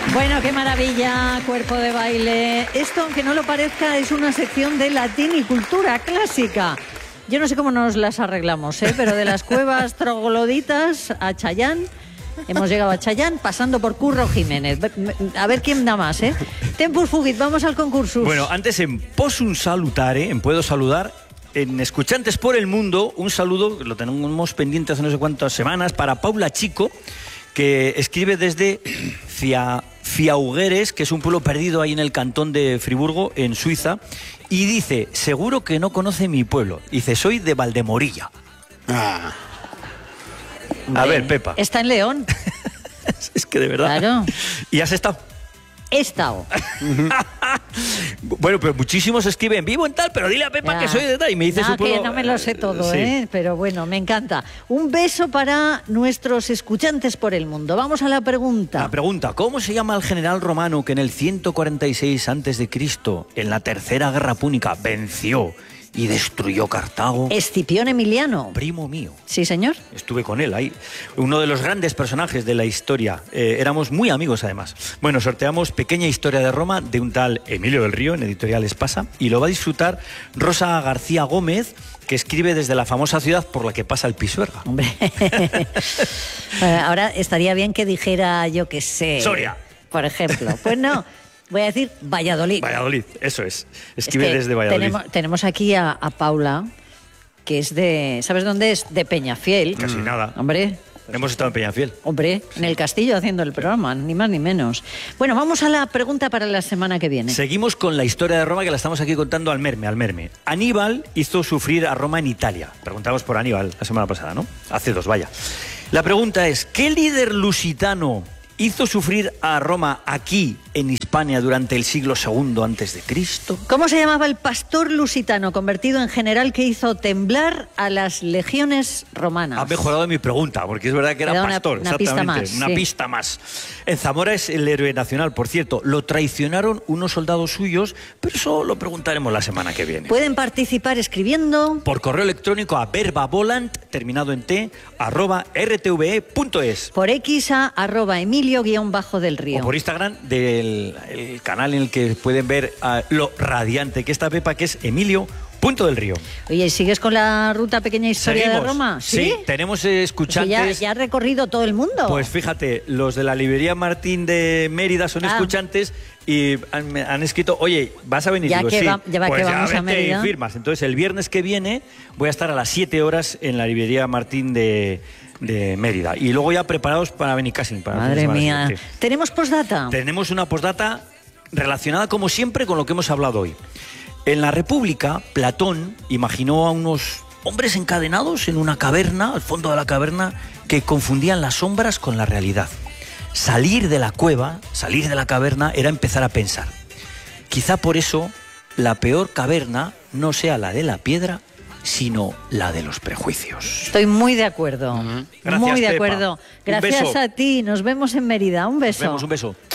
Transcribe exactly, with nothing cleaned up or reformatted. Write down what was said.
Bueno, qué maravilla, cuerpo de baile. Esto, aunque no lo parezca, es una sección de latín y cultura clásica. Yo no sé cómo nos las arreglamos, ¿eh? Pero de las cuevas trogloditas a Chayán, hemos llegado a Chayán pasando por Curro Jiménez. A ver quién da más, ¿eh? Tempus fugit, vamos al concurso. Bueno, antes en Possum Salutare, en Puedo Saludar, en Escuchantes por el Mundo, un saludo, lo tenemos pendiente hace no sé cuántas semanas, para Paula Chico, que escribe desde Cia, Fiaugueres, que es un pueblo perdido ahí en el cantón de Friburgo, en Suiza, y dice, seguro que no conoce mi pueblo. Dice, soy de Valdemorilla. Ah. A ver, Pepa. Está en León. Es que de verdad. Claro. ¿Y has estado? He estado. Bueno, pero muchísimos escriben vivo en tal, pero dile a Pepa Ya. que soy de tal y me dice No, su pueblo. que no me lo sé todo, Sí. ¿eh? Pero bueno, me encanta. Un beso para nuestros escuchantes por el mundo. Vamos a la pregunta. La pregunta, ¿cómo se llama el general romano que en el ciento cuarenta y seis antes de Cristo, en la tercera guerra púnica, venció y destruyó Cartago? Escipión Emiliano. Primo mío. Sí, señor. Estuve con él ahí. Uno de los grandes personajes de la historia. Eh, éramos muy amigos, además. Bueno, sorteamos Pequeña Historia de Roma de un tal Emilio del Río, en Editorial Espasa, y lo va a disfrutar Rosa García Gómez, que escribe desde la famosa ciudad por la que pasa el Pisuerga. Hombre. Bueno, ahora estaría bien que dijera, yo qué sé... Soria. Por ejemplo. Pues no, voy a decir Valladolid. Valladolid, eso es. Es Escribe que desde Valladolid. Tenemos, tenemos aquí a, a Paula, que es de... ¿Sabes dónde es? De Peñafiel. Casi nada. Hombre... Hemos estado en Peñafiel. Hombre, en el castillo haciendo el programa, ni más ni menos. Bueno, vamos a la pregunta para la semana que viene. Seguimos con la historia de Roma, que la estamos aquí contando al merme, al merme. Aníbal hizo sufrir a Roma en Italia. Preguntamos por Aníbal la semana pasada, ¿no? Hace dos, vaya. La pregunta es, ¿qué líder lusitano hizo sufrir a Roma aquí, en Hispania, durante el siglo segundo antes de Cristo? ¿Cómo se llamaba el pastor lusitano convertido en general que hizo temblar a las legiones romanas? Ha mejorado mi pregunta, porque es verdad que era Era una- pastor, una pista exactamente. más, Una sí. pista más. En Zamora es el héroe nacional, por cierto. Lo traicionaron unos soldados suyos, pero eso lo preguntaremos la semana que viene. Pueden participar escribiendo... Por correo electrónico a verbavolant, terminado en t, arroba rtve punto es. Por X a arroba Emilio guión bajo del O Río. por Instagram del el canal en el que pueden ver uh, lo radiante que está Pepa, que es Emilio Punto del Río. Oye, ¿sigues con la ruta Pequeña Historia ¿Seguimos? de Roma? Sí, tenemos eh, escuchantes. Pues ya, ya ha recorrido todo el mundo. Pues fíjate, los de la librería Martín de Mérida son Ah. escuchantes y han, me han escrito, oye, ¿vas a venir? Ya Digo, que sí. va- ya va pues que ya vamos a vete y Mérida. firmas. Entonces el viernes que viene voy a estar a las siete horas en la librería Martín de, de Mérida. Y luego ya preparados para Benicassim. Para el fin de Madre semana mía. siguiente. ¿Tenemos postdata? Tenemos una postdata relacionada, como siempre, con lo que hemos hablado hoy. En la República, Platón imaginó a unos hombres encadenados en una caverna, al fondo de la caverna, que confundían las sombras con la realidad. Salir de la cueva, salir de la caverna, era empezar a pensar. Quizá por eso la peor caverna no sea la de la piedra, sino la de los prejuicios. Estoy muy de acuerdo. Gracias, muy de Pepa. acuerdo. Un Gracias beso. a ti. Nos vemos en Mérida. Un beso. Nos vemos, un beso.